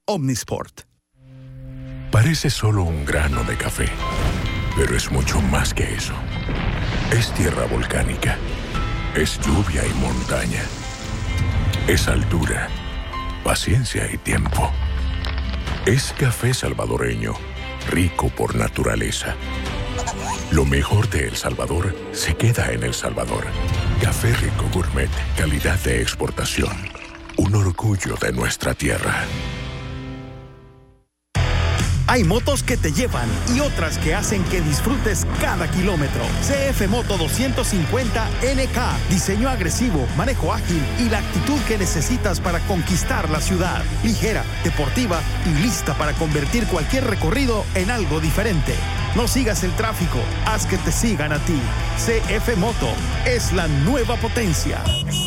Omnisport. Parece solo un grano de café, pero es mucho más que eso. Es tierra volcánica, es lluvia y montaña, es altura, paciencia y tiempo. Es café salvadoreño, rico por naturaleza. Lo mejor de El Salvador se queda en El Salvador. Café Rico Gourmet, calidad de exportación. Un orgullo de nuestra tierra. Hay motos que te llevan y otras que hacen que disfrutes cada kilómetro. CF Moto 250 NK. Diseño agresivo, manejo ágil y la actitud que necesitas para conquistar la ciudad. Ligera, deportiva y lista para convertir cualquier recorrido en algo diferente. No sigas el tráfico, haz que te sigan a ti. CF Moto es la nueva potencia.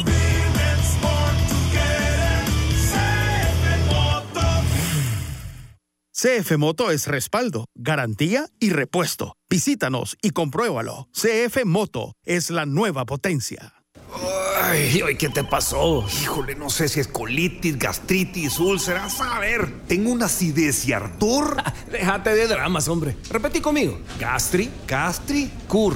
CF Moto es respaldo, garantía y repuesto. Visítanos y compruébalo. CF Moto es la nueva potencia. Ay, ¿qué te pasó? Híjole, no sé si es colitis, gastritis, úlceras. A ver, tengo una acidez y ardor. Déjate de dramas, hombre. Repetí conmigo. Gastricur.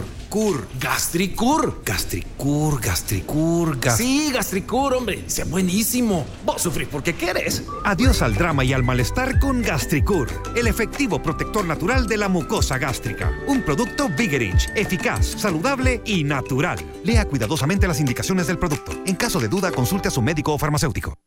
Sí, Gastricur, hombre. Sea buenísimo. Vos sufrís porque querés. Adiós al drama y al malestar con Gastricur, el efectivo protector natural de la mucosa gástrica. Un producto Vigerich, eficaz, saludable y natural. Lea cuidadosamente las indicaciones del producto. En caso de duda, consulte a su médico o farmacéutico.